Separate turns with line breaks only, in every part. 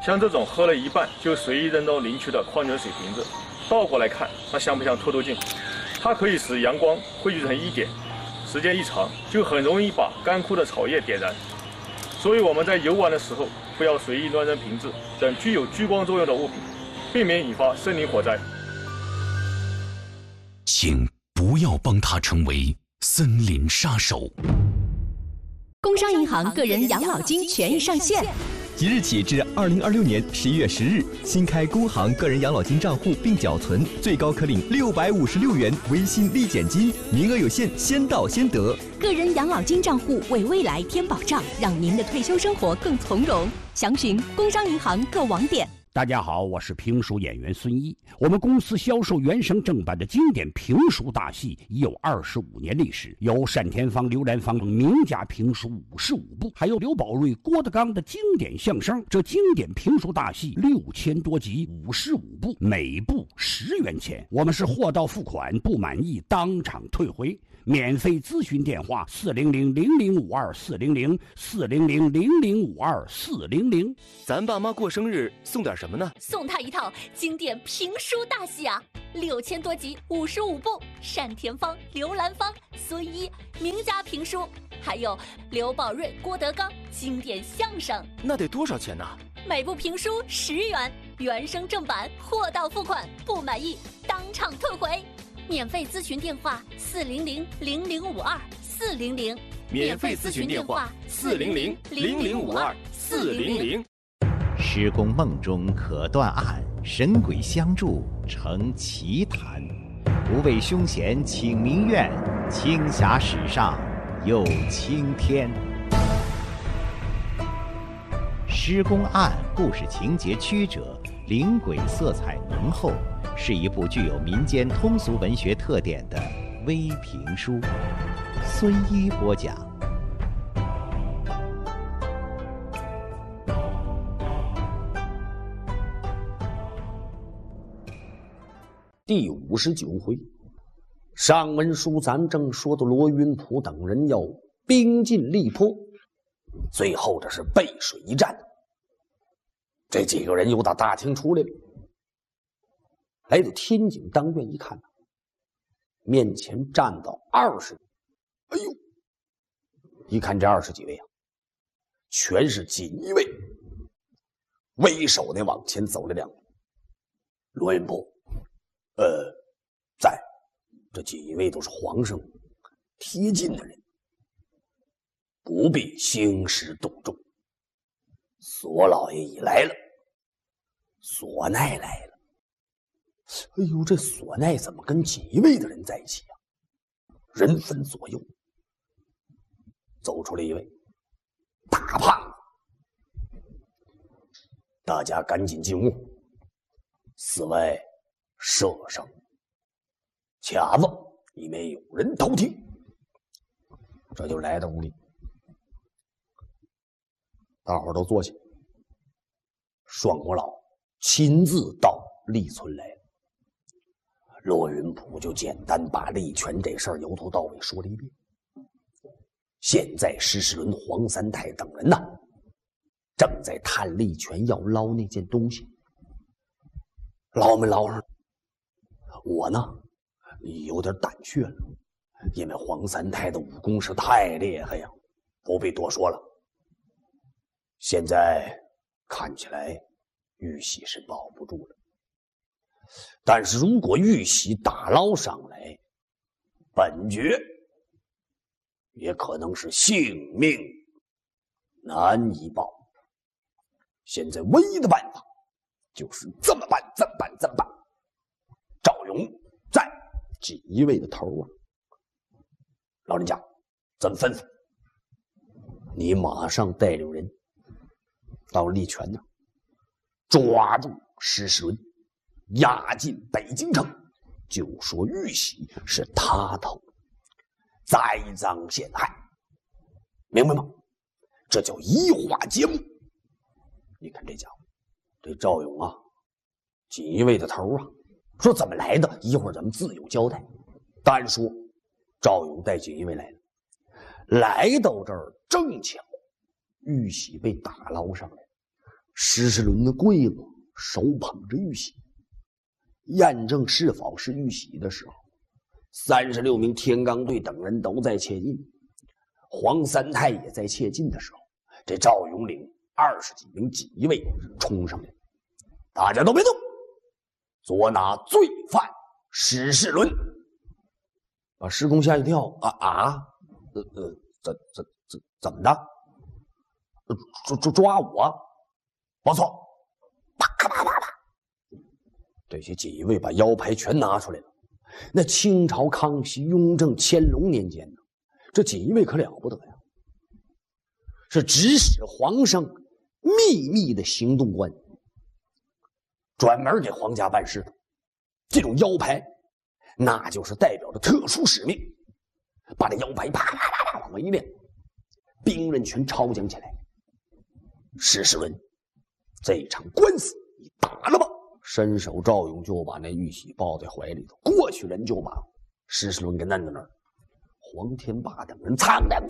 像这种喝了一半就随意扔到林区的矿泉水瓶子，倒过来看，它像不像透透镜？它可以使阳光汇聚成一点，时间一长，就很容易把干枯的草叶点燃。所以我们在游玩的时候，不要随意乱扔瓶子等具有聚光作用的物品，避免引发森林火灾。
请不要帮他成为森林杀手。
工商银行个人养老金权益上线。
即日起至2026年11月10日，新开工行个人养老金账户并缴存，最高可领656元微信立减金，名额有限，先到先得。
个人养老金账户为未来添保障，让您的退休生活更从容。详询工商银行各网点。
大家好，我是评书演员孙一。我们公司销售原声正版的经典评书大戏已有25年历史，有单田芳、刘兰芳名家评书55部，还有刘宝瑞、郭德纲的经典相声。这经典评书大戏6000多集，55部，每部10元钱。我们是货到付款，不满意当场退回。免费咨询电话400-0052-400，400-0052-400。
咱爸妈过生日送点什么呢？
送他一套经典评书大戏啊，6000多集，55部，单田芳、刘兰芳、孙一名家评书，还有刘宝瑞、郭德纲经典相声。
那得多少钱呢？
每部评书10元，原声正版，货到付款，不满意当场退回。免费咨询电话400-0052-400，
免费咨询电话400-0052-400。
施工梦中可断案，神鬼相助成奇谈。不畏凶险请民怨，青霞史上有青天。施工案故事情节曲折，灵诡色彩浓厚，是一部具有民间通俗文学特点的微评书。孙一播讲。
第59回，上文书咱正说到罗云普等人要兵进荔坡，最后这是背水一战。这几个人又到大厅出来了，来到天井当院一看，面前站到20人。哎呦，一看这20几位啊，全是锦衣卫。为首的往前走了2步。罗云普，在这几位都是皇上贴近的人，不必兴师动众。索老爷已来了，索奈来了。哎呦，这索奈怎么跟锦衣卫的人在一起啊？人分左右，走出来一位大胖子。大家赶紧进屋，4位设上卡子，以免有人偷听。这就来到屋里，大伙儿都坐下。双国老亲自到利村来了，罗云普就简单把利权这事儿由头到尾说了一遍。现在施世伦、黄三太等人呢，正在探利权要捞那件东西，捞没捞上？我呢有点胆怯了，因为黄三太的武功是太厉害呀，不必多说了。现在看起来玉玺是保不住了，但是如果玉玺打捞上来，本爵也可能是性命难以保。现在唯一的办法就是这么办。赵勇在锦衣卫的头啊，老人家怎么吩咐？你马上带领人到利泉那儿，抓住施世伦，押进北京城，就说玉玺是他偷，栽赃陷害，明白吗？这叫移花接木。你看这家伙，这赵勇啊，锦衣卫的头啊，说怎么来的，一会儿咱们自有交代。单说赵勇带锦衣卫来了，来到这儿正巧玉玺被打捞上来， 施世伦的跪了，手捧着玉玺，验证是否是玉玺的时候，36名天罡队等人都在切近，黄三太也在切近的时候，这赵勇领20几名锦衣卫冲上来，大家都别动，捉拿罪犯施世伦。把施公吓一跳，怎么的？抓我？不错，啪啪啪啪，这些锦衣卫把腰牌全拿出来了。那清朝康熙、雍正、乾隆年间呢，这锦衣卫可了不得呀，是指使皇上秘密的行动官，专门给皇家办事的。这种腰牌，那就是代表着特殊使命。把这腰牌啪啪啪啪往外一亮，兵刃全抄将起来。施世伦，这场官司你打了吧！伸手赵勇就把那玉玺抱在怀里头，过去人就把施世伦给摁在那儿。黄天霸等人苍亮，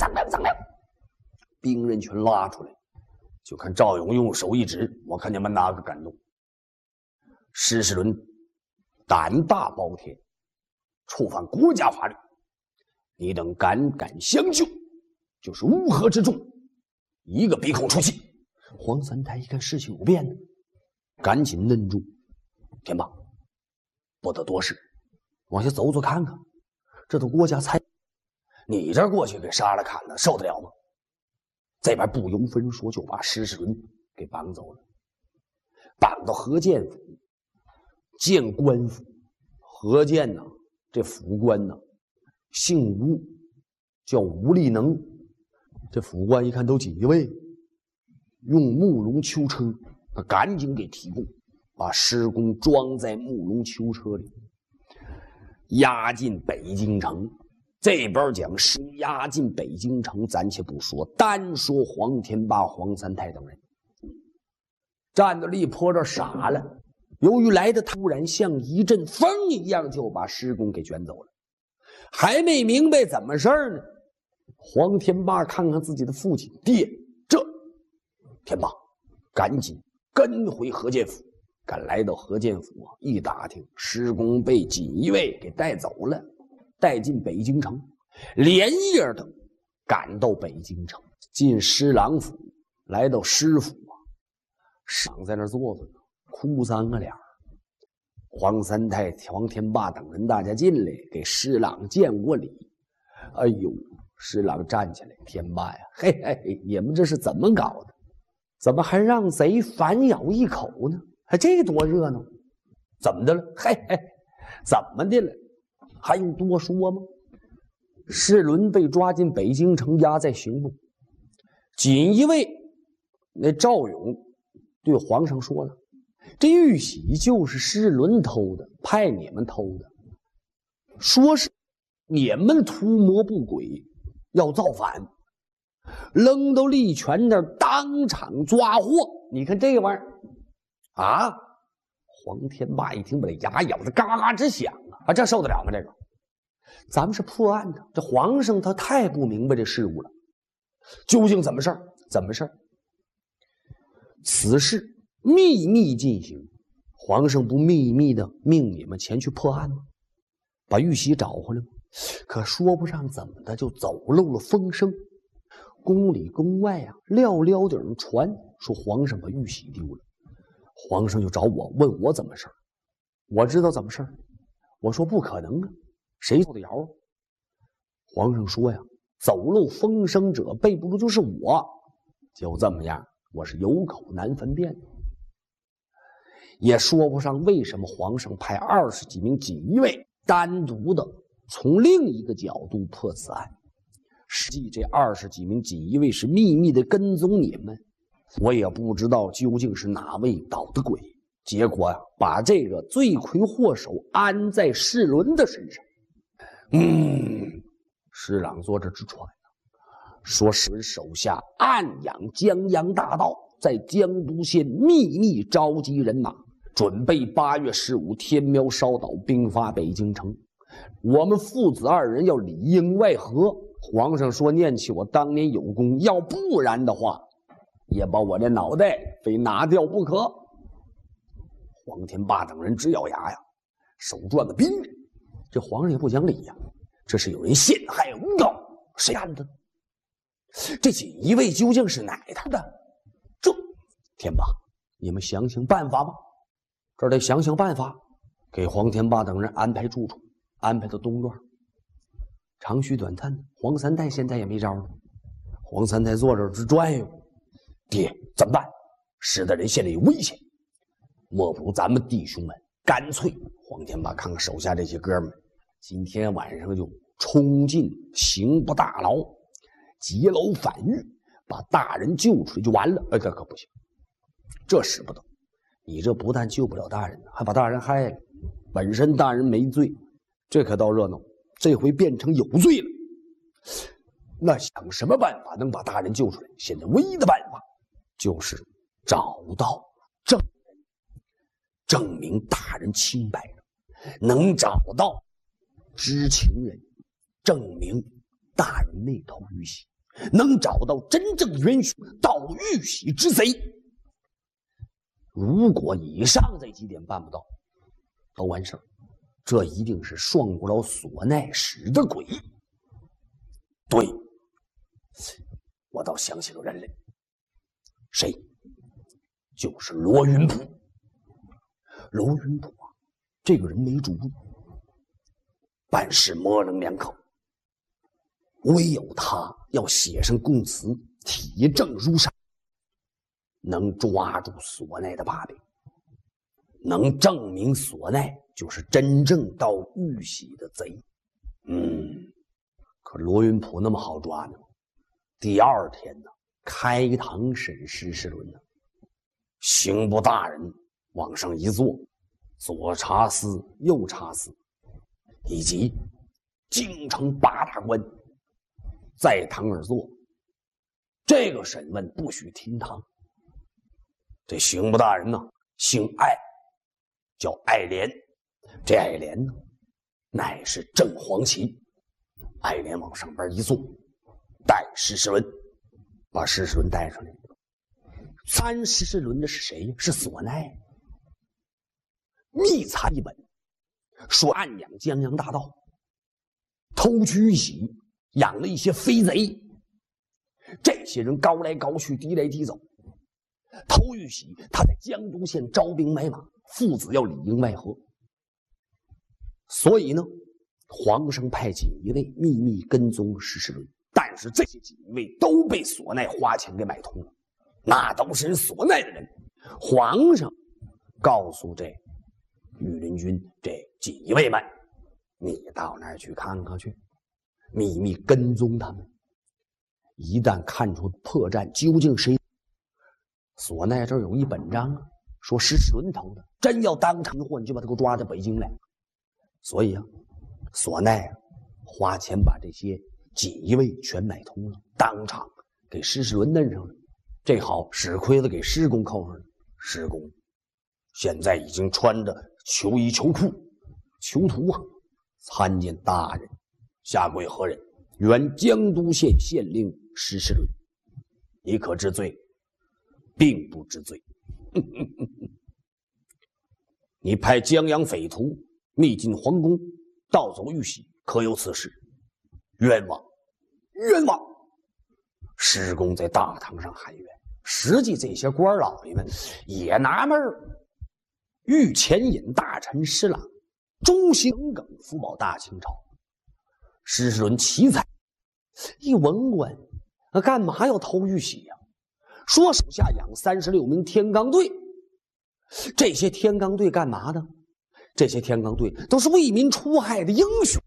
兵刃全拉出来，就看赵勇用手一指，我看你们哪个敢动。施世伦胆大包天，触犯国家法律，你等敢相救，就是乌合之众，一个鼻孔出气。黄三太一看事情有变呢，赶紧摁住天霸，不得多事，往下走走看看，这都国家财，你这过去给杀了砍了，受得了吗？这边不由分说就把施世伦给绑走了，绑到河间府。见官府，河间呢，这府官呢，姓吴，叫吴立能。这府官一看都锦衣卫，用木龙囚车，他赶紧给提供，把施公装在木龙囚车里，押进北京城。这边讲是押进北京城，暂且不说，单说黄天霸、黄三太等人，站在立坡这傻了。由于来的突然，像一阵风一样，就把施公给卷走了。还没明白怎么事儿呢，黄天霸看看自己的父亲，爹，这天霸赶紧跟回河间府。赶来到河间府啊，一打听，施公被锦衣卫给带走了，带进北京城，连夜的赶到北京城，进施琅府，来到施府啊，施琅在那儿坐着呢，哭3个脸。黄三太、黄天霸等人大家进来给施琅见过礼。哎呦，施琅站起来，天霸呀，嘿嘿，你们这是怎么搞的？怎么还让贼反咬一口呢？还这多热闹？怎么的了？嘿嘿，怎么的了？还用多说吗？世伦被抓进北京城，押在刑部。锦衣卫那赵勇对皇上说了，这玉玺就是施伦偷的，派你们偷的，说是你们图谋不轨，要造反，扔到利泉那儿当场抓获。你看这玩意儿啊！黄天霸一听，把这牙咬得嘎嘎直响啊！这受得了吗？这个，咱们是破案的，这皇上他太不明白这事物了，究竟怎么事儿？怎么事儿？此事秘密进行，皇上不秘密的命你们前去破案吗？把玉玺找回来吗？可说不上怎么的，就走漏了风声。宫里宫外啊，寥寥的人传说皇上把玉玺丢了。皇上就找我，问我怎么事儿。我知道怎么事儿，我说不可能啊，谁造的谣啊？皇上说呀，走漏风声者备不住就是我。就这么样，我是有口难分辨，也说不上为什么皇上派20几名锦衣卫单独的从另一个角度破此案。实际这20几名锦衣卫是秘密的跟踪你们，我也不知道究竟是哪位捣的鬼，结果呀，把这个罪魁祸首安在世伦的身上。施琅坐这直喘，说世伦手下暗养江洋大盗，在江都县秘密召集人马，准备8月15天苗烧岛，兵发北京城。我们父子2人要里应外合。皇上说念起我当年有功，要不然的话， 也把我的脑袋非拿掉不可。黄天霸等人直咬牙呀，手攥得冰着。这皇上也不讲理呀，这是有人陷害诬告，谁干的？这锦衣卫究竟是哪头的？这天霸，你们想想办法吧，这得想想办法，给黄天霸等人安排住处，安排到东院。长吁短叹，黄三太现在也没招了。黄三太坐这儿直转悠，爹怎么办？使得人现在有危险，莫不如咱们弟兄们干脆，黄天霸看看手下这些哥们，今天晚上就冲进刑部大牢，劫牢反狱，把大人救出来就完了。这可不行，这使不得。你这不但救不了大人，还把大人害了。本身大人没罪，这可倒热闹，这回变成有罪了。那想什么办法能把大人救出来？现在唯一的办法就是找到证人，证明大人清白了。能找到知情人，证明大人没偷玉玺，能找到真正元凶盗玉玺之贼。如果以上这几点办不到，都完事儿。这一定是双骨老唢呐使的鬼。对，我倒想起个人来，谁？就是罗云普。罗云普啊，这个人没主意，办事模棱两可，唯有他要写上供词，铁证如山，能抓住唢呐的把柄，能证明唢呐就是真正盗玉玺的贼。可罗云普那么好抓呢？第二天呢，开堂审施世伦呢，刑部大人往上一坐，左查司右查司以及京城8大官在堂而坐。这个审问不许听堂。这刑部大人呢，姓艾，叫艾连。这艾连呢，乃是正黄旗。艾连往上边一坐，带施世伦，把施世伦带上来。参施世伦的是谁？是唢呐。密参一本，说暗养江洋大盗，偷取玉玺，养了一些飞贼。这些人高来高去，低来低走。偷玉玺，他在江都县招兵买马，父子要里应外合。所以呢，皇上派锦衣卫秘密跟踪施世伦，但是这些锦衣卫都被唢呐花钱给买通了，那都是人唢呐的人。皇上告诉这御林军这锦衣卫们，你到那儿去看看去，秘密跟踪他们。一旦看出破绽，究竟谁？唢呐这儿有一本章啊，说施世伦偷的，真要当场货，你就把他给我抓到北京来。所以啊，唢呐花钱把这些锦衣卫全买通了，当场给施世伦弄上了。这好，史盔子给施公扣上了。施公现在已经穿着囚衣囚裤囚徒啊，参见大人。下跪何人？原江都县县令施世伦。你可知罪？并不知罪。你派江洋匪徒密进皇宫，盗走玉玺，可有此事？冤枉，冤枉！施公在大堂上喊冤。实际这些官老爷们也纳闷儿。御前尹大臣施琅，中兴耿辅保大清朝。施世伦奇才，一文官，干嘛要偷玉玺呀？说手下养36名天罡队，这些天罡队干嘛的？这些天罡队都是为民除害的英雄。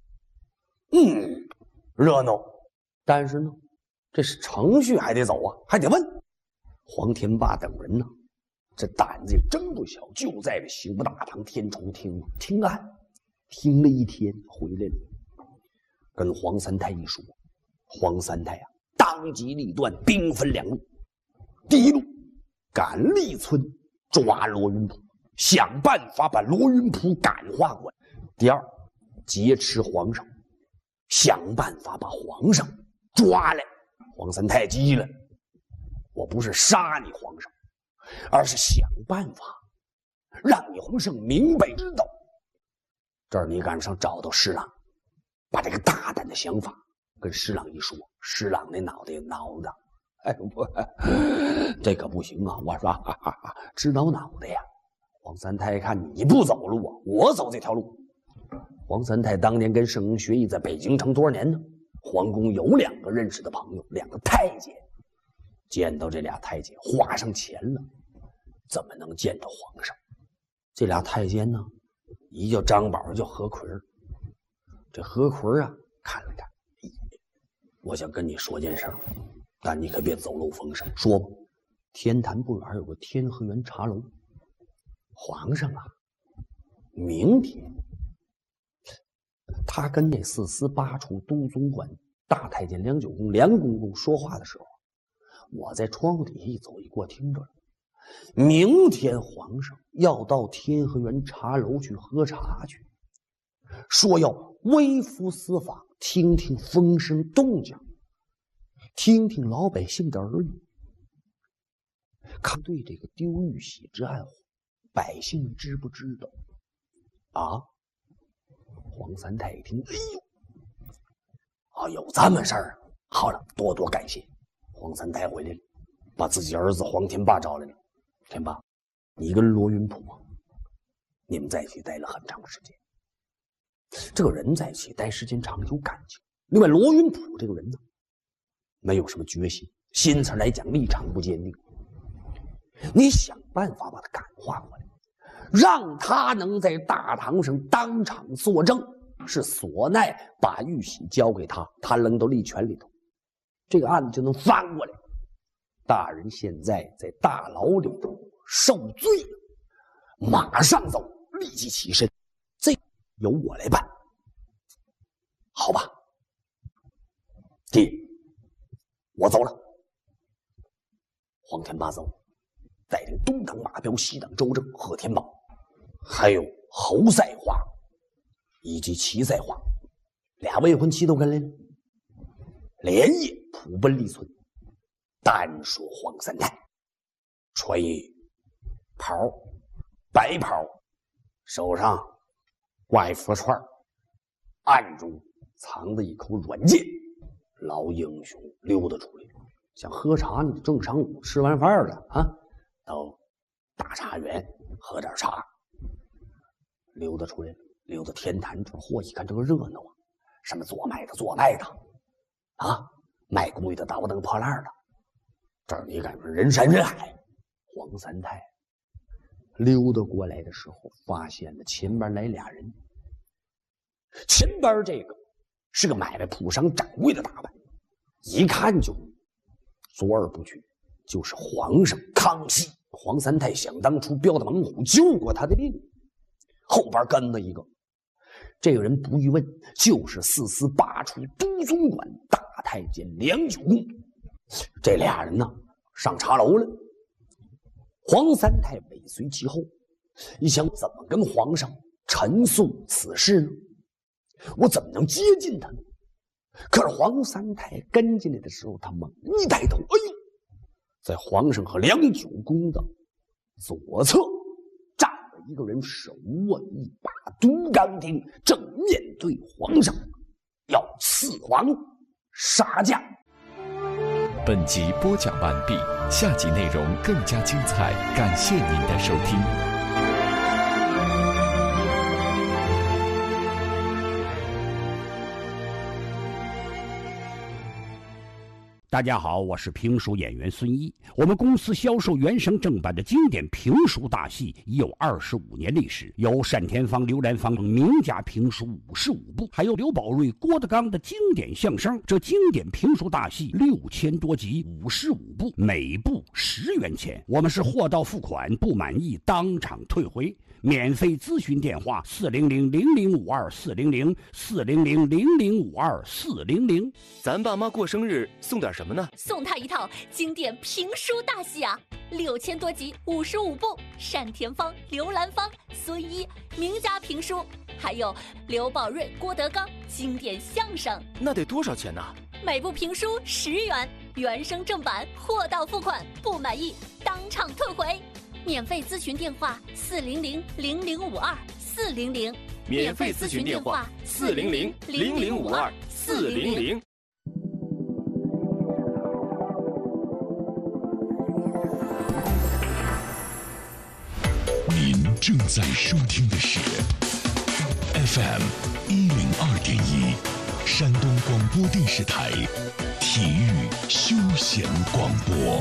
热闹。但是呢，这是程序还得走啊，还得问。黄天霸等人呢，这胆子也真不小，就在这刑部大堂天抽听案，听了一天回来了，跟黄三太一说，黄三太啊，当机立断，兵分2路。第一路，赶立村抓罗云普，想办法把罗云普感化过来。第二，劫持皇上，想办法把皇上抓来。黄三太急了， 我不是杀你皇上，而是想办法让你皇上明白知道。这儿你赶上找到施琅，把这个大胆的想法跟施琅一说，施琅那脑袋挠的，哎不，这可不行啊！我说直挠脑袋呀。黄三太看你不走路啊，我走这条路。黄三太当年跟圣人学艺，在北京城多少年呢？皇宫有2个认识的朋友，2个太监。见到这俩太监花上钱了，怎么能见到皇上？这俩太监呢，一叫张宝，叫何奎。这何奎啊，看了看，我想跟你说件事儿，但你可别走漏风声。说吧。天坛不远有个天和园茶楼，皇上啊，明天他跟那4司8处都总管大太监梁九公梁公公说话的时候，我在窗户底下一走一过听着了。明天皇上要到天和园茶楼去喝茶去，说要微服私访，听听风声动静，听听老百姓的耳语，看对这个丢玉玺之案，百姓知不知道啊？黄三太一听，有这么事儿啊！好了，多多感谢。黄三太回来了，把自己儿子黄天霸招来了。天霸，你跟罗云普你们在一起待了很长时间，这个人在一起待时间长有感情。另外，罗云普这个人呢，没有什么决心，心思来讲立场不坚定。你想办法把他感化过来，让他能在大堂上当场作证，是唢呐把玉玺交给他，他扔到利泉里头，这个案子就能翻过来。大人现在在大牢里头受罪了，马上走，立即起身，这由我来办，好吧？爹，我走了。黄天霸走，带领东挡马彪，西挡周正、贺天宝，还有侯赛华以及齐赛华，2未婚妻都跟来了，连夜普奔利村。单说黄三太穿一袍，白袍，手上挂一佛串，暗中藏着一口软剑，老英雄溜达出来，想喝茶呢，正晌午吃完饭了啊，到大茶园喝点茶，溜达出来了，溜到天坛这嚯，一看这个热闹啊，什么做卖的啊，卖公寓的倒腾破烂的，这儿你看人山人海。黄三太溜达过来的时候，发现了前边来俩人，前边这个是个买卖铺商掌柜的打扮，一看就左耳不去，就是皇上康熙。黄三太想当初标的猛虎救过他的命，后边跟了一个，这个人不一问就是4司8处都总管大太监梁九公。这俩人呢上茶楼了，黄三太尾随其后，你想怎么跟皇上陈述此事呢？我怎么能接近他呢？可是黄三太跟进来的时候，他猛一抬头，哎呦，在皇上和梁九公的左侧站了一个人，手握一把毒钢钉，正面对皇上，要刺皇杀驾。
本集播讲完毕，下集内容更加精彩，感谢您的收听。
大家好，我是评书演员孙一。我们公司销售原声正版的经典评书大戏已有25年历史，有单田芳、刘兰芳等名家评书55部，还有刘宝瑞、郭德纲的经典相声。这经典评书大戏6000多集，55部，每部10元钱。我们是货到付款，不满意当场退回。免费咨询电话400-0052-400，400-0052-400。
咱爸妈过生日送点什么呢？
送他一套经典评书大戏啊，6000多集，55部，单田芳、刘兰芳、孙一名家评书，还有刘宝瑞、郭德纲经典相声。
那得多少钱呢？
每部评书10元，原声正版货到付款，不满意当场退回。免费咨询电话400-0052-400，
免费咨询电话400-0052-400。
您正在收听的是 FM 102.1，山东广播电视台体育休闲广播。